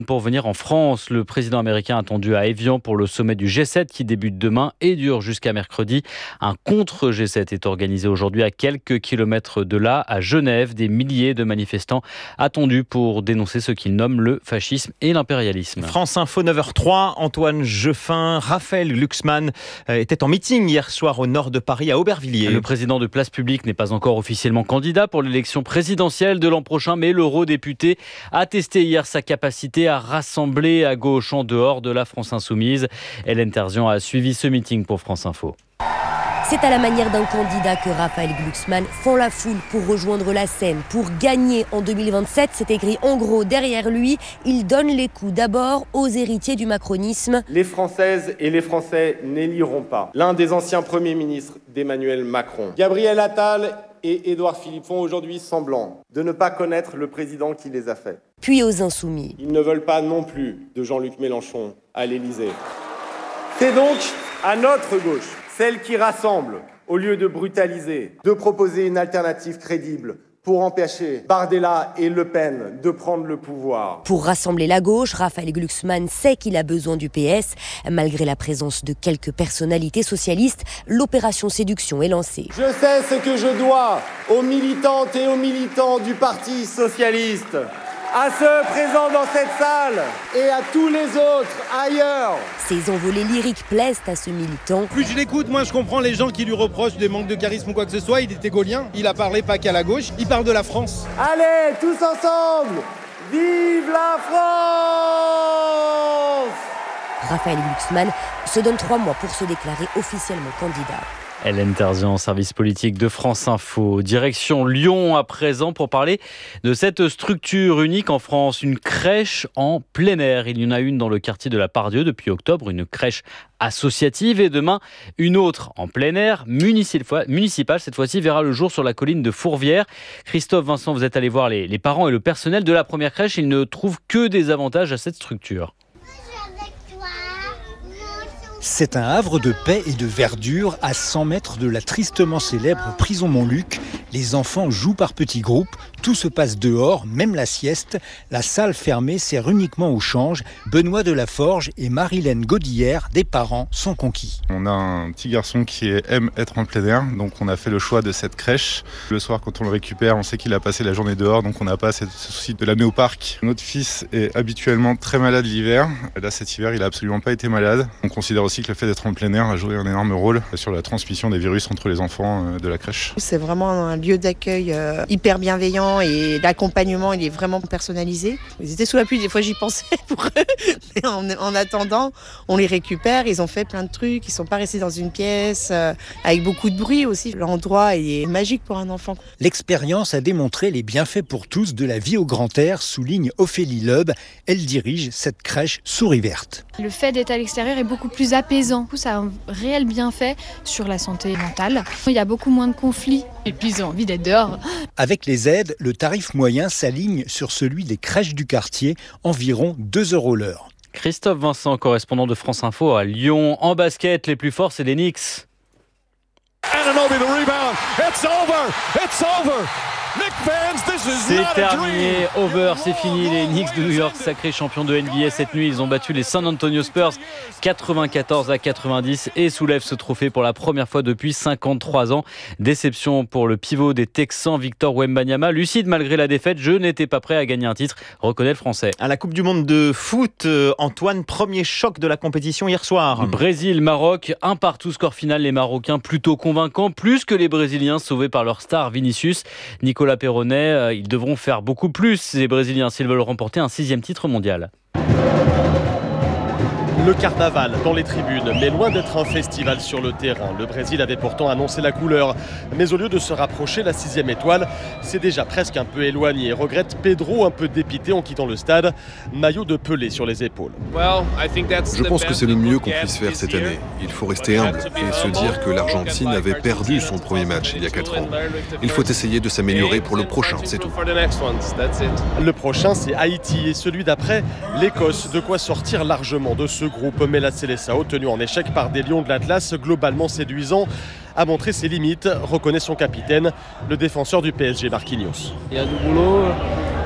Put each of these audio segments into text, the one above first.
Pour venir en France, le président américain attendu à Évian pour le sommet du G7 qui débute demain et dure jusqu'à mercredi. Un contre-G7 est organisé aujourd'hui à quelques kilomètres de là, à Genève. Des milliers de manifestants attendus pour dénoncer ce qu'ils nomment le fascisme et l'impérialisme. France Info 9h03, Antoine Jeffin, Raphaël Glucksmann était en meeting hier soir au nord de Paris à Aubervilliers. Le président de Place Publique n'est pas encore officiellement candidat pour l'élection présidentielle de l'an prochain, mais l'eurodéputé a testé hier sa capacité à rassembler à gauche en dehors de la France Insoumise. Hélène Terzian a suivi ce meeting pour France Info. C'est à la manière d'un candidat que Raphaël Glucksmann fend la foule pour rejoindre la scène. Pour gagner en 2027, c'est écrit en gros derrière lui. Il donne les coups d'abord aux héritiers du macronisme. Les Françaises et les Français n'éliront pas l'un des anciens premiers ministres d'Emmanuel Macron. Gabriel Attal et Édouard Philippe font aujourd'hui semblant de ne pas connaître le président qui les a faits. Puis aux Insoumis. Ils ne veulent pas non plus de Jean-Luc Mélenchon à l'Élysée. C'est donc à notre gauche, celle qui rassemble, au lieu de brutaliser, de proposer une alternative crédible pour empêcher Bardella et Le Pen de prendre le pouvoir. Pour rassembler la gauche, Raphaël Glucksmann sait qu'il a besoin du PS. Malgré la présence de quelques personnalités socialistes, l'opération séduction est lancée. Je sais ce que je dois aux militantes et aux militants du Parti socialiste, à ceux présents dans cette salle et à tous les autres ailleurs. Ces envolées lyriques plaisent à ce militant. Plus je l'écoute, moins je comprends les gens qui lui reprochent des manques de charisme ou quoi que ce soit. Il était gaulien, il a parlé pas qu'à la gauche, il parle de la France. Allez, tous ensemble, vive la France! Raphaël Glucksmann se donne 3 mois pour se déclarer officiellement candidat. Hélène Terzian, service politique de France Info. Direction Lyon à présent pour parler de cette structure unique en France, une crèche en plein air. Il y en a une dans le quartier de la Part-Dieu depuis octobre, une crèche associative et demain une autre en plein air, municipale cette fois-ci, verra le jour sur la colline de Fourvière. Christophe, Vincent, vous êtes allé voir les parents et le personnel de la première crèche. Ils ne trouvent que des avantages à cette structure. C'est un havre de paix et de verdure à 100 mètres de la tristement célèbre prison Montluc. Les enfants jouent par petits groupes, tout se passe dehors, même la sieste. La salle fermée sert uniquement au change. Benoît Delaforge et Marilène Godillère, des parents, sont conquis. On a un petit garçon qui aime être en plein air, donc on a fait le choix de cette crèche. Le soir, quand on le récupère, on sait qu'il a passé la journée dehors, donc on n'a pas ce souci de l'amener au parc. Notre fils est habituellement très malade l'hiver. Là, cet hiver, il n'a absolument pas été malade. On considère aussi que le fait d'être en plein air a joué un énorme rôle sur la transmission des virus entre les enfants de la crèche. C'est vraiment un lieu d'accueil hyper bienveillant et l'accompagnement il est vraiment personnalisé. Ils étaient sous la pluie, des fois j'y pensais pour eux, mais en attendant on les récupère, ils ont fait plein de trucs, ils sont pas restés dans une pièce avec beaucoup de bruit aussi. L'endroit est magique pour un enfant. L'expérience a démontré les bienfaits pour tous de la vie au grand air, souligne Ophélie Loeb. Elle dirige cette crèche Souris Verte. Le fait d'être à l'extérieur est beaucoup plus apaisant. Ça a un réel bienfait sur la santé mentale. Il y a beaucoup moins de conflits et puis ils ont envie d'être dehors. Avec les aides, le tarif moyen s'aligne sur celui des crèches du quartier, environ 2 € l'heure. Christophe Vincent, correspondant de France Info à Lyon. En basket, les plus forts, c'est les Knicks. Anunoby, the rebound. It's over. It's over. Knicks fans, this is c'est not a terminé, dream. over, c'est fini. Les Knicks de New York, sacrés champions de NBA cette nuit, ils ont battu les San Antonio Spurs 94-90 et soulèvent ce trophée pour la première fois depuis 53 ans. Déception pour le pivot des Texans, Victor Wembanyama. Lucide malgré la défaite, je n'étais pas prêt à gagner un titre, reconnaît le Français. À la Coupe du Monde de foot, Antoine, premier choc de la compétition hier soir. Brésil-Maroc, 1-1 score final. Les Marocains plutôt convaincants, plus que les Brésiliens sauvés par leur star Vinicius. Nicolas Perronnet, ils devront faire beaucoup plus, ces Brésiliens, s'ils veulent remporter un 6e titre mondial. Le carnaval dans les tribunes, mais loin d'être un festival sur le terrain. Le Brésil avait pourtant annoncé la couleur. Mais au lieu de se rapprocher, la 6e étoile s'est déjà presque un peu éloignée. Regrette Pedro, un peu dépité en quittant le stade. Maillot de Pelé sur les épaules. Je pense que c'est le mieux qu'on puisse faire cette année. Il faut rester humble et se dire que l'Argentine avait perdu son premier match il y a 4 ans. Il faut essayer de s'améliorer pour le prochain, c'est tout. Le prochain, c'est Haïti et celui d'après, l'Écosse. De quoi sortir largement de ce groupe, mais la Seleção, tenu en échec par des Lions de l'Atlas globalement séduisants, a montré ses limites, reconnaît son capitaine, le défenseur du PSG Marquinhos. Il y a du boulot,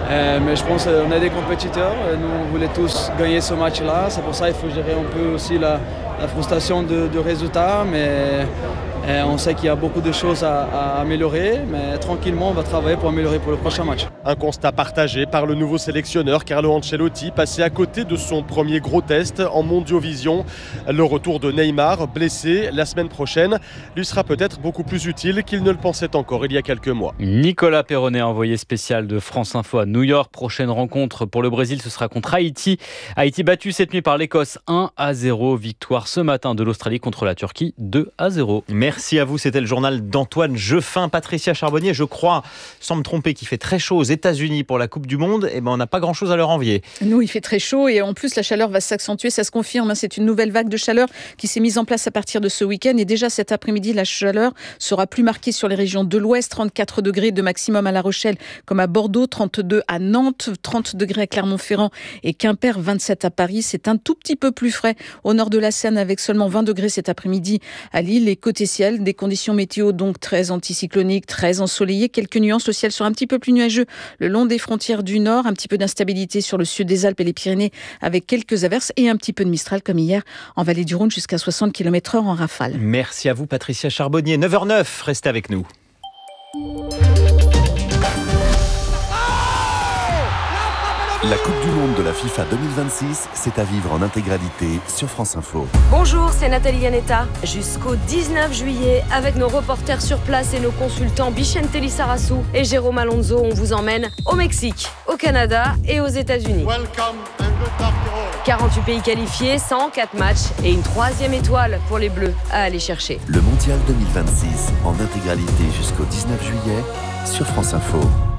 Mais je pense qu'on est des compétiteurs. Nous, on voulait tous gagner ce match-là. C'est pour ça qu'il faut gérer un peu aussi la frustration de résultats. Mais on sait qu'il y a beaucoup de choses à améliorer. Mais tranquillement, on va travailler pour améliorer pour le prochain match. Un constat partagé par le nouveau sélectionneur Carlo Ancelotti, passé à côté de son premier gros test en Mondiovision. Le retour de Neymar, blessé la semaine prochaine, lui sera peut-être beaucoup plus utile qu'il ne le pensait encore il y a quelques mois. Nicolas Perronnet, envoyé spécial de France Info à New York. Prochaine rencontre pour le Brésil, ce sera contre Haïti. Haïti battu cette nuit par l'Écosse 1-0. Victoire ce matin de l'Australie contre la Turquie 2-0. Merci à vous, c'était le journal d'Antoine Jeffin. Patricia Charbonnier, je crois, sans me tromper, qu'il fait très chaud aux États-Unis pour la Coupe du Monde. Et on n'a pas grand-chose à leur envier. Nous, il fait très chaud et en plus la chaleur va s'accentuer, ça se confirme. C'est une nouvelle vague de chaleur qui s'est mise en place à partir de ce week-end. Et déjà cet après-midi, la chaleur sera plus marquée sur les régions de l'Ouest. 34 degrés de maximum à La Rochelle comme à Bordeaux, 32 à Nantes, 30 degrés à Clermont-Ferrand et Quimper, 27 à Paris. C'est un tout petit peu plus frais au nord de la Seine avec seulement 20 degrés cet après-midi à Lille. Et côté ciel, des conditions météo donc très anticycloniques, très ensoleillées. Quelques nuances, le ciel sera un petit peu plus nuageux le long des frontières du nord. Un petit peu d'instabilité sur le sud des Alpes et les Pyrénées avec quelques averses et un petit peu de Mistral comme hier en vallée du Rhône jusqu'à 60 km/h en rafale. Merci à vous Patricia Charbonnier. 9h09, restez avec nous. La Coupe du Monde de la FIFA 2026, c'est à vivre en intégralité sur France Info. Bonjour, c'est Nathalie Yanetta. Jusqu'au 19 juillet, avec nos reporters sur place et nos consultants Bichente Lissarassou et Jérôme Alonso, on vous emmène au Mexique, au Canada et aux États-Unis. 48 pays qualifiés, 104 matchs et une 3e étoile pour les Bleus à aller chercher. Le Mondial 2026 en intégralité jusqu'au 19 juillet sur France Info.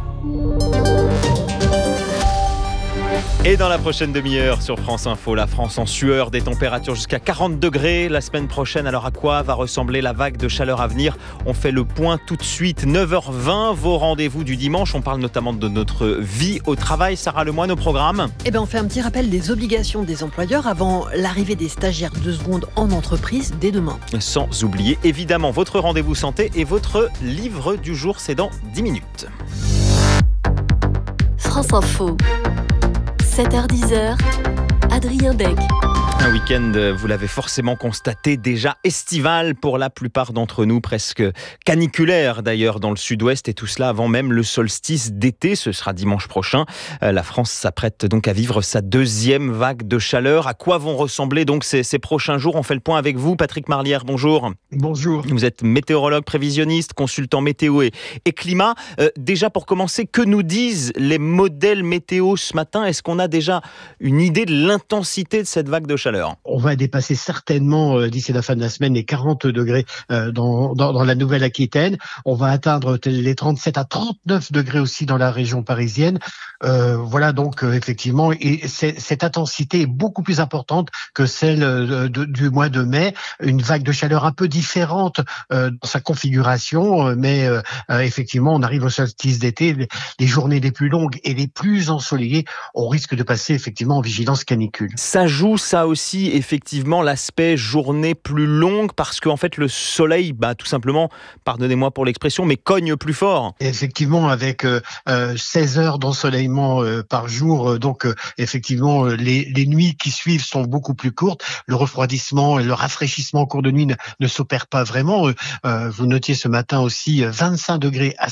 Et dans la prochaine demi-heure sur France Info, la France en sueur, des températures jusqu'à 40 degrés la semaine prochaine. Alors à quoi va ressembler la vague de chaleur à venir ? On fait le point tout de suite. 9h20, vos rendez-vous du dimanche. On parle notamment de notre vie au travail. Sarah Lemoine au programme. On fait un petit rappel des obligations des employeurs avant l'arrivée des stagiaires de seconde en entreprise dès demain. Sans oublier évidemment votre rendez-vous santé et votre livre du jour. C'est dans 10 minutes. France Info. 7h-10h, Adrien Dec. Un week-end, vous l'avez forcément constaté, déjà estival pour la plupart d'entre nous, presque caniculaire d'ailleurs dans le sud-ouest, et tout cela avant même le solstice d'été. Ce sera dimanche prochain. La France s'apprête donc à vivre sa 2e vague de chaleur. À quoi vont ressembler donc ces prochains jours ? On fait le point avec vous, Patrick Marlière, bonjour. Bonjour. Vous êtes météorologue, prévisionniste, consultant météo et climat. Déjà pour commencer, que nous disent les modèles météo ce matin ? Est-ce qu'on a déjà une idée de l'intensité de cette vague de chaleur ? On va dépasser certainement d'ici la fin de la semaine les 40 degrés dans la Nouvelle-Aquitaine. On va atteindre les 37 à 39 degrés aussi dans la région parisienne. Voilà donc effectivement, et cette intensité est beaucoup plus importante que celle du mois de mai. Une vague de chaleur un peu différente dans sa configuration, mais effectivement on arrive au solstice d'été. Les journées les plus longues et les plus ensoleillées, on risque de passer effectivement en vigilance canicule. Ça joue ça aussi effectivement l'aspect journée plus longue parce qu'en fait le soleil, tout simplement, pardonnez-moi pour l'expression, mais cogne plus fort. Effectivement, avec 16 heures d'ensoleillement par jour, donc effectivement les nuits qui suivent sont beaucoup plus courtes. Le refroidissement et le rafraîchissement en cours de nuit ne s'opèrent pas vraiment. Vous notiez ce matin aussi 25 degrés à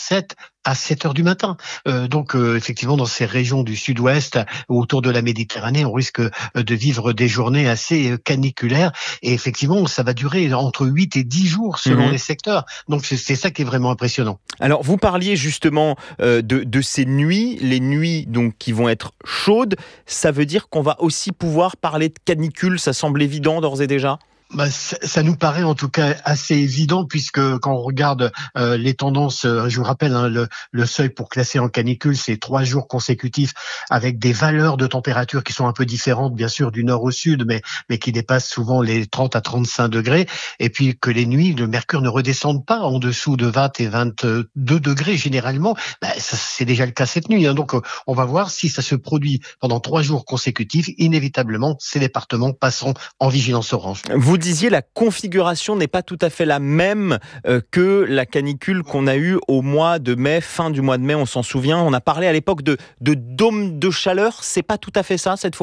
7 heures du matin. Donc effectivement dans ces régions du sud-ouest autour de la Méditerranée, on risque de vivre des journées assez caniculaires et effectivement ça va durer entre 8 et 10 jours selon les secteurs. Donc c'est ça qui est vraiment impressionnant. Alors vous parliez justement de ces nuits, les nuits donc qui vont être chaudes, ça veut dire qu'on va aussi pouvoir parler de canicule, ça semble évident d'ores et déjà ? Ça nous paraît en tout cas assez évident puisque quand on regarde les tendances, je vous rappelle le seuil pour classer en canicule, c'est 3 jours consécutifs avec des valeurs de température qui sont un peu différentes bien sûr du nord au sud, mais qui dépassent souvent les 30 à 35 degrés, et puis que les nuits, le mercure ne redescende pas en dessous de 20 et 22 degrés généralement. C'est déjà le cas cette nuit, hein. Donc on va voir si ça se produit pendant 3 jours consécutifs. Inévitablement, ces départements passeront en vigilance orange. Vous Vous disiez la configuration n'est pas tout à fait la même que la canicule qu'on a eue au mois de mai, fin du mois de mai, on s'en souvient. On a parlé à l'époque de dôme de chaleur, c'est pas tout à fait ça cette fois ?